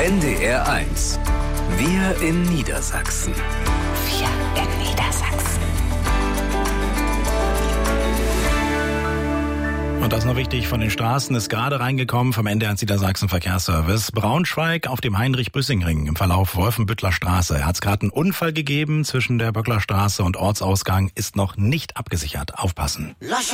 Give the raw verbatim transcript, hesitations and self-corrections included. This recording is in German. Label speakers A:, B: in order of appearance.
A: N D R eins. Wir in Niedersachsen.
B: Wir in Niedersachsen.
C: Und das noch wichtig, von den Straßen ist gerade reingekommen vom N D R eins Niedersachsen Verkehrsservice. Braunschweig auf dem Heinrich-Büssing-Ring im Verlauf Wolfenbüttler Straße. Hat es gerade einen Unfall gegeben zwischen der Böckler Straße und Ortsausgang, ist noch nicht abgesichert. Aufpassen.